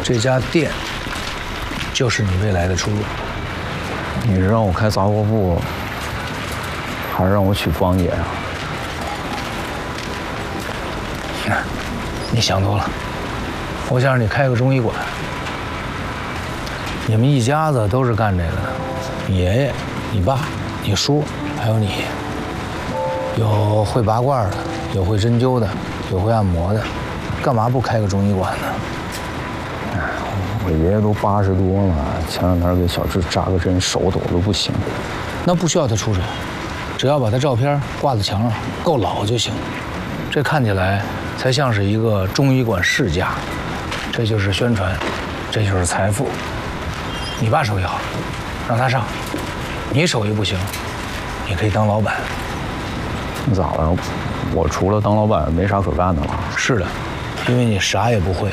这家店就是你未来的出路。 你是让我开杂货铺，还是让我娶方爷啊？ 你想多了，我想让你开个中医馆。你们一家子都是干这个的，你爷爷、你爸、你叔，还有你。有会拔罐的，有会针灸的，有会按摩的，干嘛不开个中医馆呢？ 我爷爷都80多了，前两天给小智扎个针，手抖得不行。 那不需要他出手，只要把他照片挂在墙上，够老就行。这看起来才像是一个中医馆世家，这就是宣传，这就是财富。你爸手艺好，让他上；你手艺不行，你可以当老板。 那咋了？我除了当老板没啥可干的了。 是的，因为你啥也不会。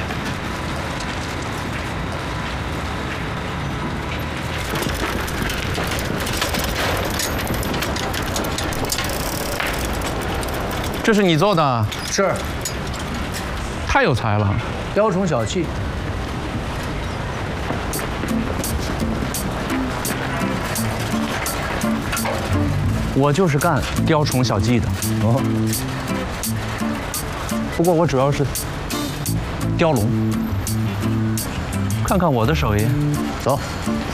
这是你做的？ 是。 太有才了。 雕虫小技。 我就是干雕虫小技的。哦。不过我主要是雕龙。看看我的手艺。 走。